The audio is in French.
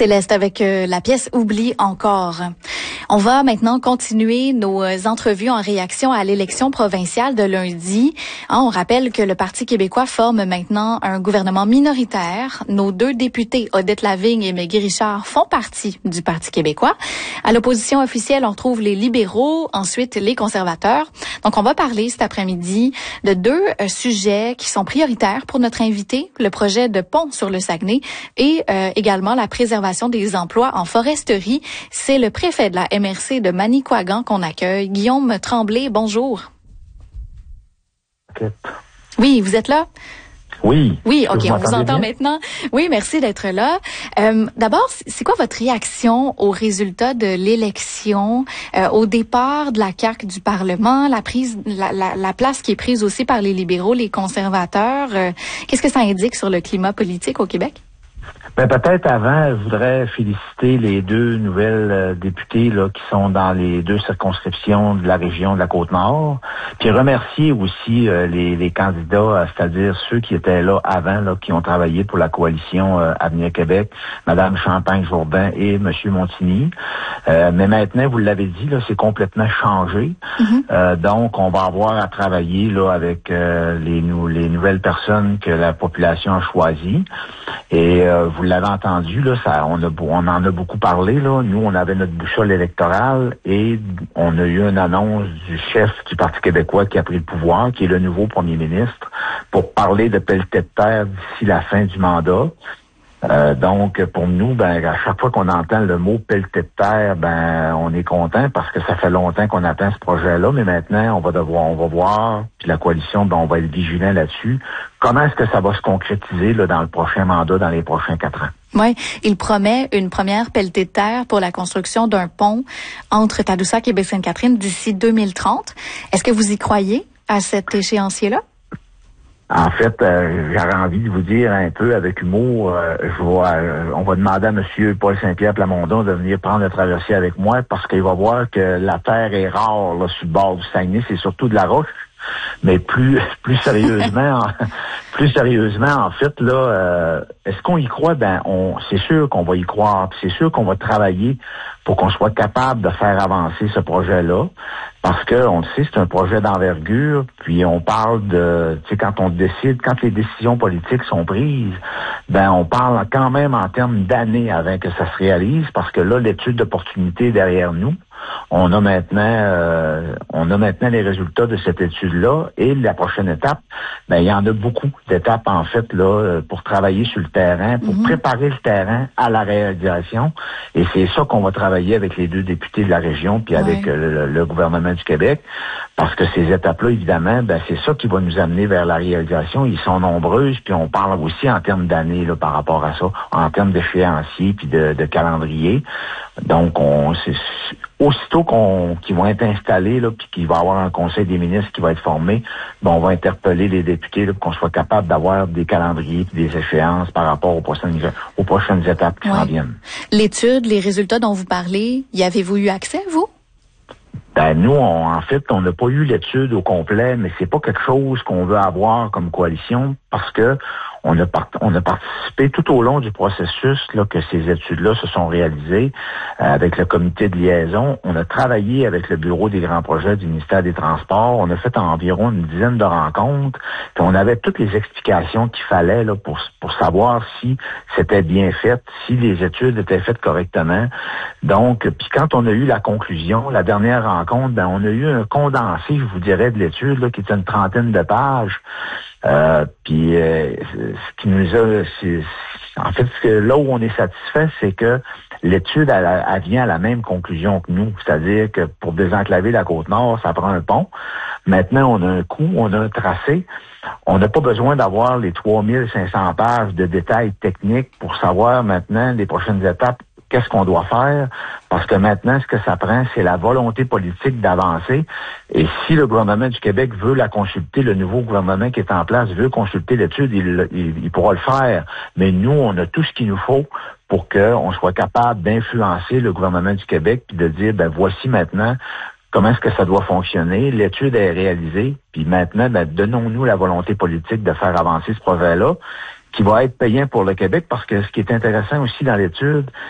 Céleste avec la pièce Oublie encore. On va maintenant continuer nos entrevues en réaction à l'élection provinciale de lundi. On rappelle que le Parti québécois forme maintenant un gouvernement minoritaire. Nos deux députés, Odette Lavigne et Meggy Richard, font partie du Parti québécois. À l'opposition officielle, on retrouve les libéraux, ensuite les conservateurs. Donc, on va parler cet après-midi de deux sujets qui sont prioritaires pour notre invité, le projet de pont sur le Saguenay et également la préservation des emplois en foresterie. C'est le préfet de la MRC de Manicouagan qu'on accueille. Guillaume Tremblay, bonjour. Oui, vous êtes là? Oui. Oui, OK, on vous entend maintenant. Oui, merci d'être là. D'abord, c'est quoi votre réaction aux résultats de l'élection, au départ de la CAQ du Parlement, la place qui est prise aussi par les libéraux, les conservateurs? Qu'est-ce que ça indique sur le climat politique au Québec? Ben, peut-être avant, je voudrais féliciter les deux nouvelles députées là, qui sont dans les deux circonscriptions de la région de la Côte-Nord, puis remercier aussi les candidats, c'est-à-dire ceux qui étaient là avant, là, qui ont travaillé pour la coalition Avenir Québec, Mme Champagne-Jourdain et M. Montigny. Mais maintenant, vous l'avez dit, là, c'est complètement changé. Donc, on va avoir à travailler là avec les nouvelles personnes que la population a choisies. Et vous l'avez entendu, là, on en a beaucoup parlé, là. Nous, on avait notre boussole électorale et on a eu une annonce du chef du Parti québécois qui a pris le pouvoir, qui est le nouveau premier ministre, pour parler de pelleté de terre d'ici la fin du mandat. Donc, pour nous, ben, à chaque fois qu'on entend le mot pelleté de terre, ben, on est content parce que ça fait longtemps qu'on attend ce projet-là, mais maintenant, on va voir, puis la coalition, ben, on va être vigilant là-dessus. Comment est-ce que ça va se concrétiser, là, dans le prochain mandat, dans les prochains 4 ans? Oui, il promet une première pelletée de terre pour la construction d'un pont entre Tadoussac et Baie-Sainte-Catherine d'ici 2030. Est-ce que vous y croyez à cet échéancier-là? En fait, j'aurais envie de vous dire un peu avec humour, on va demander à M. Paul Saint-Pierre Plamondon de venir prendre le traversier avec moi parce qu'il va voir que la terre est rare là, sur le bord du Saguenay, c'est surtout de la roche. Mais plus sérieusement, en fait, là, est-ce qu'on y croit? Ben, c'est sûr qu'on va y croire, puis c'est sûr qu'on va travailler pour qu'on soit capable de faire avancer ce projet-là, parce que on le sait, c'est un projet d'envergure, puis on parle de, tu sais, quand les décisions politiques sont prises, ben, on parle quand même en termes d'années avant que ça se réalise, parce que là, l'étude d'opportunité est derrière nous. On a maintenant les résultats de cette étude-là et la prochaine étape, ben il y en a beaucoup d'étapes en fait là pour travailler sur le terrain, pour préparer le terrain à la réalisation. Et c'est ça qu'on va travailler avec les deux députés de la région puis avec le gouvernement du Québec, parce que ces étapes-là, évidemment, ben c'est ça qui va nous amener vers la réalisation. Ils sont nombreuses, puis on parle aussi en termes d'années là par rapport à ça, en termes d'échéancier puis de calendrier. Donc aussitôt qu'ils vont être installés, là, puis qu'il va y avoir un conseil des ministres qui va être formé, ben, on va interpeller les députés là, pour qu'on soit capable d'avoir des calendriers et des échéances par rapport aux prochaines étapes qui s'en viennent. L'étude, les résultats dont vous parlez, y avez-vous eu accès, vous? Ben nous, en fait, on n'a pas eu l'étude au complet, mais c'est pas quelque chose qu'on veut avoir comme coalition parce que on a participé tout au long du processus là que ces études-là se sont réalisées avec le comité de liaison. On a travaillé avec le bureau des grands projets du ministère des Transports. On a fait environ une dizaine de rencontres. Puis on avait toutes les explications qu'il fallait là pour savoir si c'était bien fait, si les études étaient faites correctement. Donc, puis quand on a eu la conclusion, la dernière rencontre, ben on a eu un condensé, je vous dirais, de l'étude là qui était une 30aine de pages. Puis ce qui nous a, en fait, là où on est satisfait, c'est que l'étude elle vient à la même conclusion que nous, c'est-à-dire que pour désenclaver la Côte-Nord, ça prend un pont. Maintenant, on a un coût, on a un tracé. On n'a pas besoin d'avoir les 3500 pages de détails techniques pour savoir maintenant les prochaines étapes. Qu'est-ce qu'on doit faire? Parce que maintenant, ce que ça prend, c'est la volonté politique d'avancer. Et si le gouvernement du Québec veut la consulter, le nouveau gouvernement qui est en place veut consulter l'étude, il pourra le faire. Mais nous, on a tout ce qu'il nous faut pour qu'on soit capable d'influencer le gouvernement du Québec puis de dire, ben voici maintenant comment est-ce que ça doit fonctionner. L'étude est réalisée. Puis maintenant, ben, donnons-nous la volonté politique de faire avancer ce projet-là, qui va être payant pour le Québec, parce que ce qui est intéressant aussi dans l'étude,